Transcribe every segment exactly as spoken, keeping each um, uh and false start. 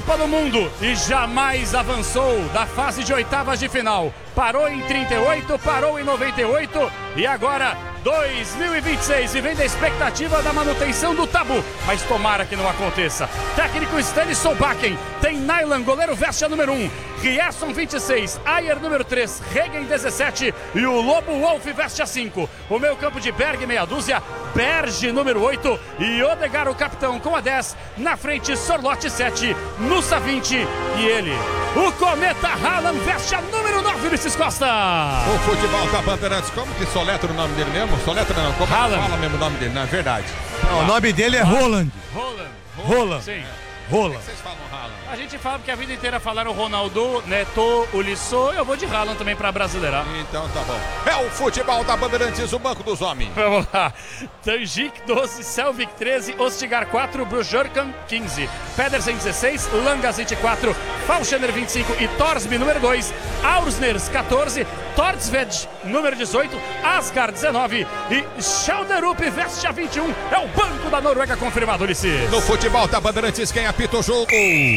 Copa do Mundo e jamais avançou da fase de oitavas de final. Parou em trinta e oito, parou em noventa e oito e agora dois mil e vinte e seis, vivendo a expectativa da manutenção do tabu, mas tomara que não aconteça. Técnico Stanley Solbakken, tem Nyland, goleiro veste a número um, Rierson vinte e seis, Ayer número três, Regen dezessete e o Lobo Wolf veste a cinco. O meio campo de Berg meia dúzia, Berge número oito e Odegaard o capitão com a dez. Na frente Sorloth sete, Nusa vinte e ele, o Cometa Haaland veste a número nove, Ulisses Costa. O futebol da Bandeirantes, como que soletra o nome dele mesmo? Soletra não, como Haaland. fala mesmo o nome dele, não é verdade? Não, o nome dele é Roland. Roland. Roland. Sim. Roland. Vocês falam Haaland? A gente fala que a vida inteira falaram Ronaldo, Neto, Ulisson, eu vou de Haaland também pra brasileirar. Então tá bom. É o futebol da Bandeirantes, o banco dos homens. Vamos lá. Tanjik doze, Selvik treze, Ostigar quatro, Brujorkan quinze, Pedersen dezesseis, Langas vinte e quatro, Falschener vinte e cinco e Torsby número dois, Aursners quatorze, Tordsved número dezoito, Asgard dezenove e Schelderup veste a vinte e um. É o banco da Noruega confirmado, Ulisses. No futebol da Bandeirantes, quem apita o jogo?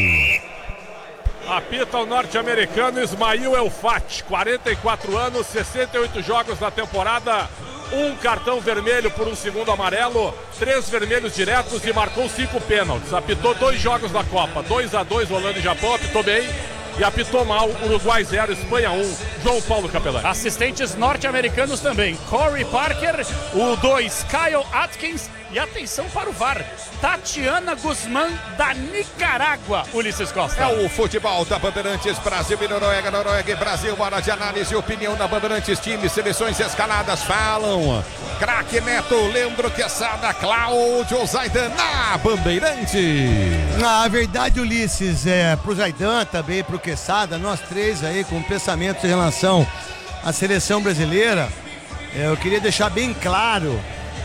Apita o norte-americano Ismail Elfat, quarenta e quatro anos, sessenta e oito jogos na temporada, um cartão vermelho por um segundo amarelo, três vermelhos diretos e marcou cinco pênaltis. Apitou dois jogos da Copa, dois a dois Holanda e Japão, apitou bem. E apitou mal, Uruguai zero, Espanha um, João Paulo Capelani. Assistentes norte-americanos também, Corey Parker, o dois, Kyle Atkins e atenção para o V A R, Tatiana Guzmán da Nicarágua, Ulisses Costa. É o futebol da Bandeirantes, Brasil e Noruega, Noruega e Brasil, hora de análise e opinião da Bandeirantes, times, seleções escaladas, falam craque Neto, Leandro Quesada, Cláudio Zaidan na Bandeirantes. Na verdade, Ulisses, é, pro Zaidan também, pro Quesada, nós três aí com pensamentos em relação à seleção brasileira, é, eu queria deixar bem claro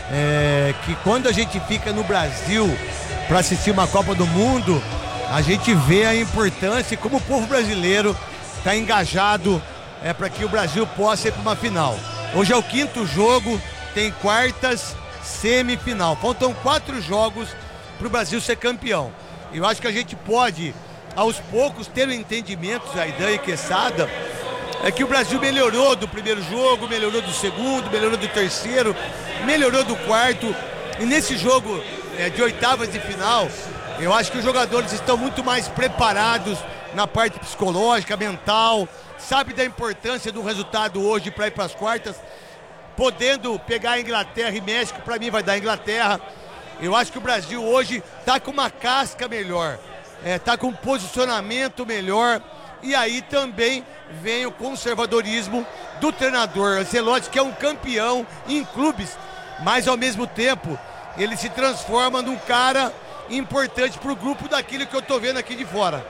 é, que quando a gente fica no Brasil para assistir uma Copa do Mundo, a gente vê a importância e como o povo brasileiro está engajado é, para que o Brasil possa ir para uma final. Hoje é o quinto jogo, tem quartas, semifinal. Faltam quatro jogos para o Brasil ser campeão. Eu acho que a gente pode, aos poucos, ter um entendimento, Zaidan e Quesada, é que o Brasil melhorou do primeiro jogo, melhorou do segundo, melhorou do terceiro, melhorou do quarto. E nesse jogo é, de oitavas de final, eu acho que os jogadores estão muito mais preparados na parte psicológica, mental, sabe da importância do resultado hoje para ir para as quartas, podendo pegar a Inglaterra e México, para mim vai dar a Inglaterra. Eu acho que o Brasil hoje está com uma casca melhor, está é, com um posicionamento melhor, e aí também vem o conservadorismo do treinador Ancelotti, que é um campeão em clubes, mas ao mesmo tempo ele se transforma num cara importante para o grupo daquilo que eu estou vendo aqui de fora.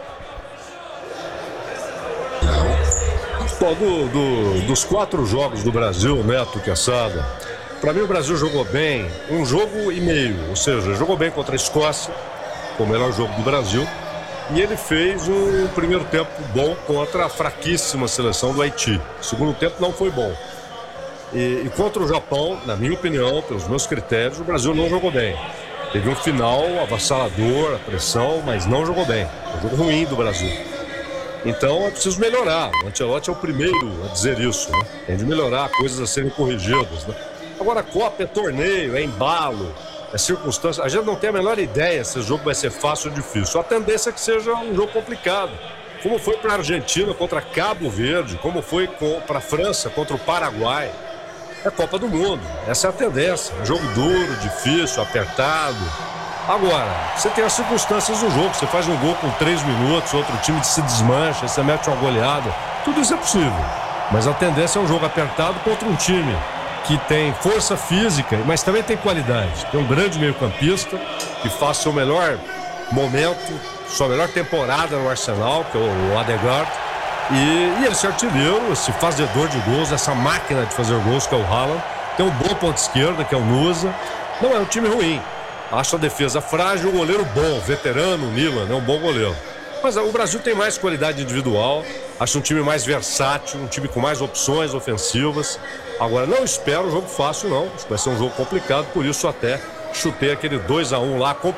Bom, do, do, dos quatro jogos do Brasil, Neto, Quesada, para mim o Brasil jogou bem um jogo e meio, ou seja, jogou bem contra a Escócia, foi o melhor jogo do Brasil, e ele fez um primeiro tempo bom contra a fraquíssima seleção do Haiti. O segundo tempo não foi bom. E, e contra o Japão, na minha opinião, pelos meus critérios, o Brasil não jogou bem. Teve um final avassalador, a pressão, mas não jogou bem. Foi um jogo ruim do Brasil. Então é preciso melhorar. O Ancelotti é o primeiro a dizer isso, né? Tem de melhorar, coisas a serem corrigidas, né? Agora, Copa é torneio, é embalo, é circunstância. A gente não tem a menor ideia se o jogo vai ser fácil ou difícil. A tendência é que seja um jogo complicado. Como foi para a Argentina contra Cabo Verde, como foi para a França contra o Paraguai. É Copa do Mundo, essa é a tendência. Um jogo duro, difícil, apertado. Agora, você tem as circunstâncias do jogo. Você faz um gol com três minutos, outro time se desmancha, você mete uma goleada. Tudo isso é possível. Mas a tendência é um jogo apertado contra um time que tem força física, mas também tem qualidade. Tem um grande meio-campista que faz seu melhor momento, sua melhor temporada no Arsenal, que é o Odegaard. E, e esse artilheiro, esse fazedor de gols, essa máquina de fazer gols, que é o Haaland. Tem um bom ponto esquerda, que é o Nusa. Não é um time ruim. Acho a defesa frágil, o goleiro bom, veterano, o Nyland, é um bom goleiro. Mas o Brasil tem mais qualidade individual, acho um time mais versátil, um time com mais opções ofensivas. Agora, não espero um jogo fácil, não. Acho que vai ser um jogo complicado, por isso até chutei aquele dois a um lá,